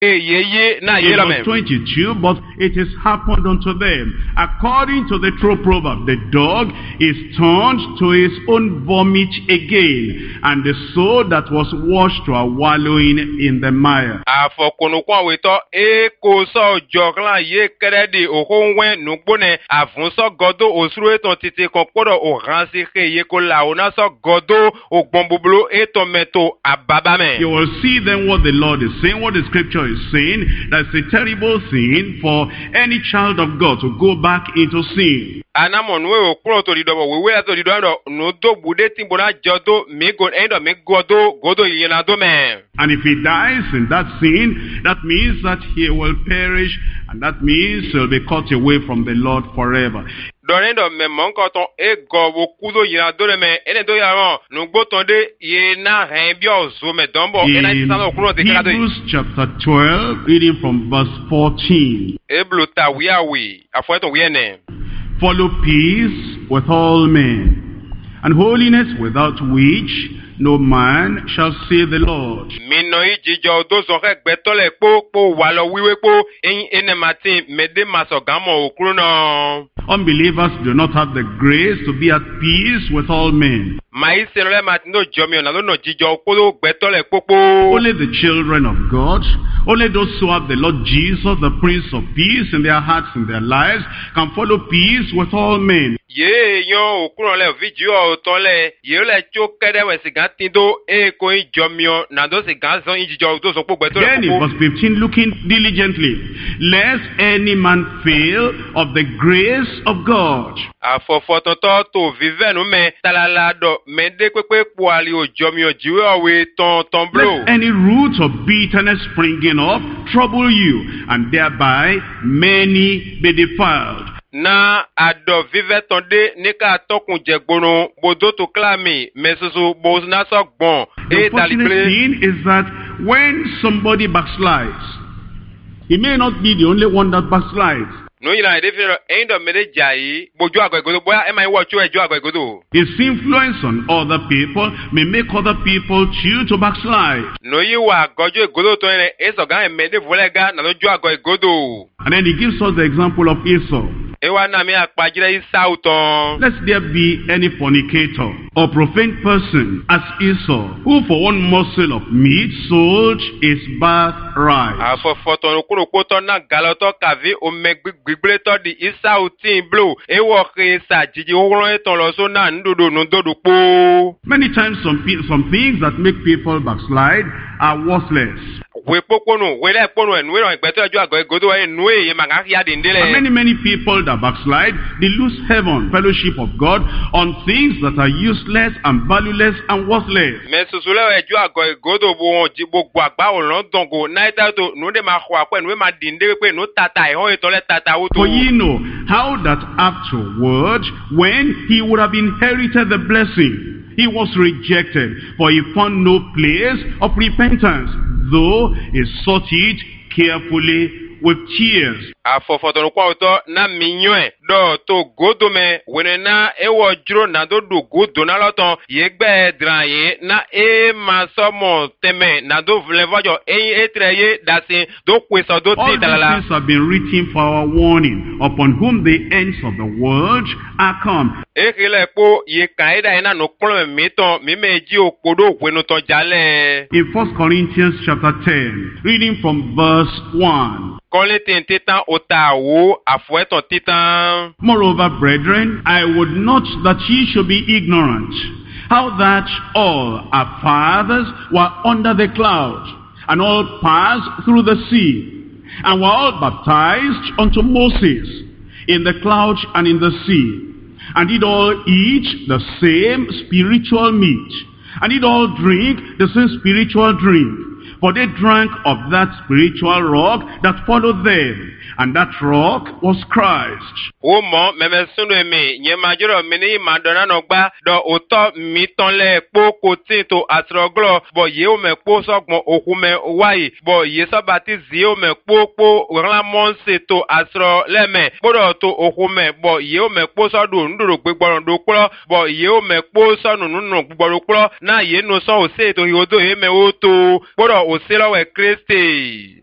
verse 22, but it has happened unto them, according to the true proverb, the dog is turned to his own vomit again, and the soul that was washed to a wallowing in the mire. You will see then what the Lord is saying, what the scripture is saying. That's a terrible thing for any child of God to go back into sin. And if he dies in that sin, that means that he will perish, and that means he'll be cut away from the Lord forever. Hebrews chapter 12, reading from verse 14. Follow peace with all men, and holiness, without which no man shall see the Lord. Unbelievers do not have the grace to be at peace with all men. Only the children of God, only those who have the Lord Jesus, the Prince of Peace, in their hearts and their lives, can follow peace with all men. Then in verse 15, looking diligently, lest any man fail of the grace of God. Let any root of bitterness springing up trouble you, and thereby many be defiled. Na ado vive tonde nika tokun jegbono bodo to klami mesusu bozna sogbon e talibre. The thing is that when somebody backslides, he may not be the only one that backslides. No, you know, his influence on other people may make other people choose to backslide. And then he gives us the example of Esau. Lest there be any fornicator or profane person as Esau, who for one morsel of meat sold his birthright. Many times some things that make people backslide are worthless. And many people that backslide, they lose heaven, fellowship of God, on things that are useless and valueless and worthless. For ye know how that afterward, when he would have inherited the blessing, he was rejected, for he found no place of repentance, though he sought it carefully with tears. Na minyoe do to godome wenena ewo juro na do godo na loton yegbe draye na e masomo teme na do vlevojo etreye dasin do kweso do ti dalala. All these have been written for our warning, upon whom the ends of the world are come. Ekele po ye kaida ina no polo meton memeji okodo wenuton jale. In 1 Corinthians chapter 10, reading from verse 1. Moreover, brethren, I would not that ye should be ignorant, how that all our fathers were under the cloud, and all passed through the sea, and were all baptized unto Moses in the cloud and in the sea, and did all eat the same spiritual meat, and did all drink the same spiritual drink. For they drank of that spiritual rock that followed them, and that rock was Christ. Oselo we Christi.